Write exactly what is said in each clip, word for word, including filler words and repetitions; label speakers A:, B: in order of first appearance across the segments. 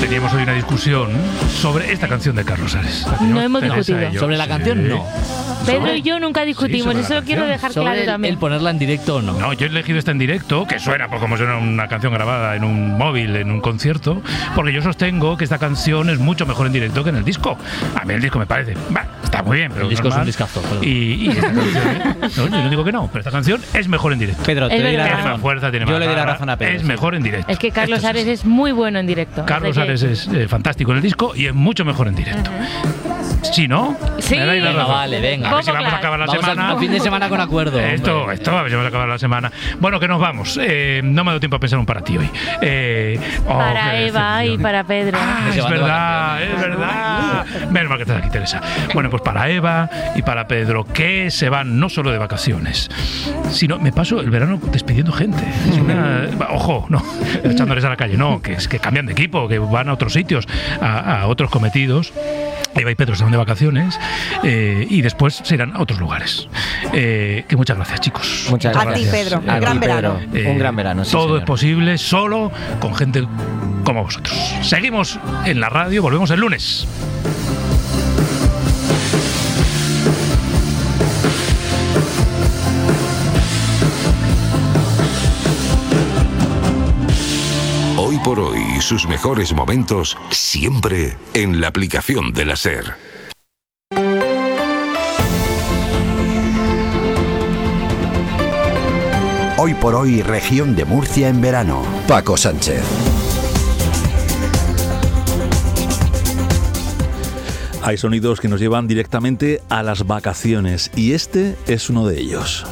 A: teníamos hoy una discusión sobre esta canción de Carlos Ares.
B: No hemos discutido.
C: ¿Sobre la canción? No.
B: Pedro y yo nunca discutimos,
A: sí,
B: eso lo quiero dejar
C: sobre
B: claro
C: el,
B: también.
C: el ponerla en directo o no.
A: No, yo he elegido esta en directo, que suena pues, como suena una canción grabada en un móvil, en un concierto, porque yo sostengo que esta canción es mucho mejor en directo que en el disco. A mí el disco me parece, bah, está muy bien, pero
C: el disco
A: normal.
C: es un discazo.
A: Y, y esta canción, ¿eh? no, yo no digo que no, pero esta canción es mejor en directo.
D: Pedro, te
B: Es
D: doy la
B: verdad.
A: Tiene
D: razón.
A: más fuerza, tiene
D: Yo
A: más
D: le doy la
A: garra,
D: razón a Pedro.
A: Es
D: sí.
A: mejor en directo.
B: Es que Carlos
A: Esto es
B: Ares
A: así.
B: es muy bueno en directo.
A: Carlos
B: Así que-
A: Ares es eh, fantástico en el disco y es mucho mejor en directo. ¿Sí, no?
B: Sí.
A: Me dais la
C: Venga,
A: razón.
C: vale, venga.
A: A ver si
B: Poco
A: vamos a
B: claro.
A: acabar la
C: Vamos
A: semana.
C: al fin de semana con acuerdo.
A: Esto,
C: hombre.
A: esto, a ver si vamos a acabar la semana. Bueno, que nos vamos. Eh, no me ha dado tiempo a pensar un para ti hoy. Eh, oh,
B: Para
A: qué
B: Eva
A: decepción.
B: y para Pedro.
A: Ah,
C: Que se
A: es
C: van de
A: verdad,
C: vacaciones.
A: es verdad. Menos mal que estás aquí, Teresa. Bueno, pues para Eva y para Pedro, que se van no solo de vacaciones, sino me paso el verano despidiendo gente. Es una, ojo, no, echándoles a la calle, no, que es que cambian de equipo, que van a otros sitios, a, a otros cometidos. Eva y Pedro se van de vacaciones eh, y después se irán a otros lugares. Eh, que muchas gracias, chicos.
D: Muchas
E: A ti,
D: gracias.
E: Pedro.
D: A ti,
E: Gran
D: Pedro.
E: verano.
A: Eh,
D: Un gran verano, sí,
A: todo
D: señor.
A: es posible solo con gente como vosotros. Seguimos en la radio, volvemos el lunes.
F: Hoy por hoy, sus mejores momentos siempre en la aplicación de la SER.
G: Hoy por hoy, región de Murcia en verano. Paco Sánchez.
H: Hay sonidos que nos llevan directamente a las vacaciones y este es uno de ellos.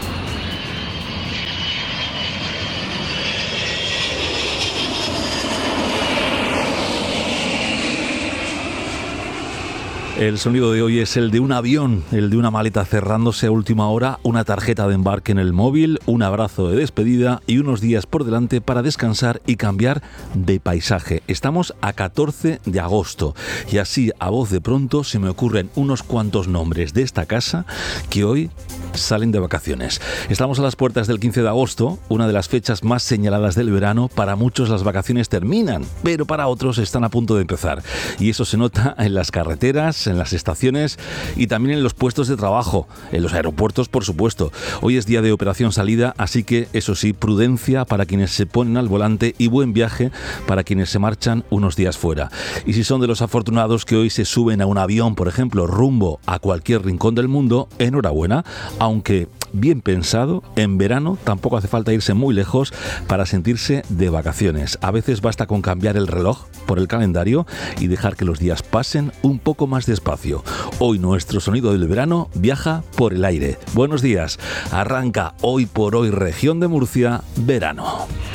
H: El sonido de hoy es el de un avión, el de una maleta cerrándose a última hora, una tarjeta de embarque en el móvil, un abrazo de despedida y unos días por delante para descansar y cambiar de paisaje. Estamos a catorce de agosto y así a voz de pronto se me ocurren unos cuantos nombres de esta casa que hoy salen de vacaciones. Estamos a las puertas del quince de agosto, una de las fechas más señaladas del verano. Para muchos las vacaciones terminan, pero para otros están a punto de empezar. Y eso se nota en las carreteras, en las estaciones y también en los puestos de trabajo, en los aeropuertos, por supuesto. Hoy es día de operación salida, así que, eso sí, prudencia para quienes se ponen al volante y buen viaje para quienes se marchan unos días fuera. Y si son de los afortunados que hoy se suben a un avión, por ejemplo, rumbo a cualquier rincón del mundo, enhorabuena, aunque bien pensado, en verano tampoco hace falta irse muy lejos para sentirse de vacaciones. A veces basta con cambiar el reloj por el calendario y dejar que los días pasen un poco más despacio. Hoy nuestro sonido del verano viaja por el aire. Buenos días, arranca Hoy por Hoy, región de Murcia, verano.